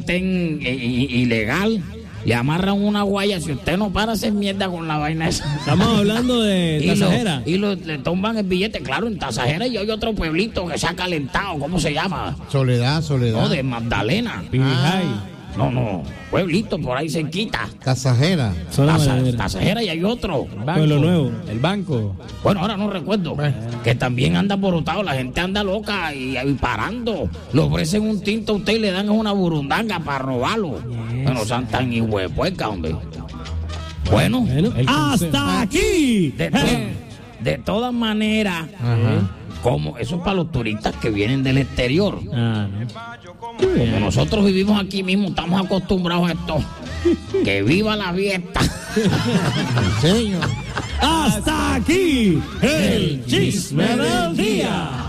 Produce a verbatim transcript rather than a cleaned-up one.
meten eh, ilegal, le amarran una guaya, si usted no para hacer mierda con la vaina esa. Estamos hablando de y Tasajera. Lo, y lo, le tumban el billete, claro, en Tasajera, y hay otro pueblito que se ha calentado, ¿cómo se llama? Soledad, Soledad. No, de Magdalena. Pibijay. No, no, pueblito por ahí cerquita. Tasajera. Zona Tasa- Maderera. Tasajera y hay otro. Pueblo Nuevo. El banco. Bueno, ahora no recuerdo. Que también anda borotado, la gente anda loca y, y parando. Le ofrecen un tinto a usted y le dan una burundanga para robarlo. Bueno, son tan hijuepuerca, hombre. Bueno, Bueno, El hasta aquí. de, to- de todas maneras, como eso es para los turistas que vienen del exterior. Ah, no. Como nosotros vivimos aquí mismo, estamos acostumbrados a esto. Que viva la fiesta. Señor. Hasta aquí el chisme del día.